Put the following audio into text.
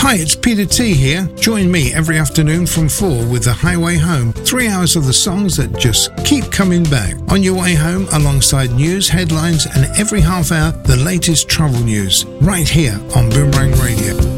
Hi, it's Peter T here. Join me every afternoon from 4 with The Highway Home. 3 hours of the songs that just keep coming back. On your way home, alongside news, headlines, and every half hour, the latest travel news. Right here on Boomerang Radio.